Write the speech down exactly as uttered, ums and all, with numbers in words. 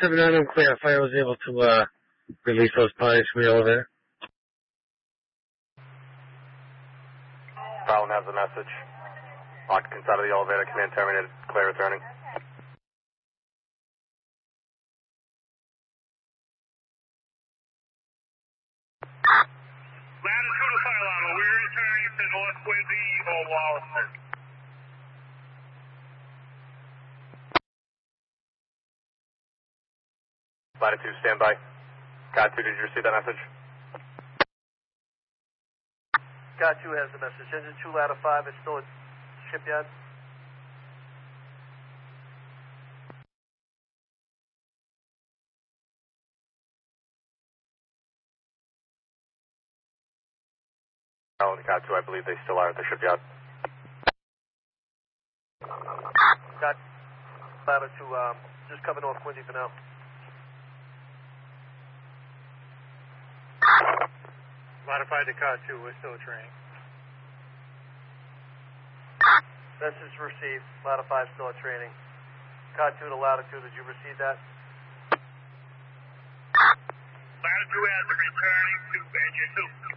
seven nine, I'm clear. Fire was able to uh, release those pilots from the elevator. Fallon has the message. Occupants out of the elevator, command terminated, clear returning. Latitude of Fire, we're returning to North Quincy or Wallaston. Latitude, stand by. God two, did you receive that message? God two has the message. Engine two, ladder five is still at shipyard. Oh, God two, I believe they still are at the shipyard. God, ladder two, um, just cover North Quincy for now. Modified to Cod two, we're still training. Message received. Ladder five still at training. Cod two to Latitude, did you receive that? Latitude has been returning to engine two.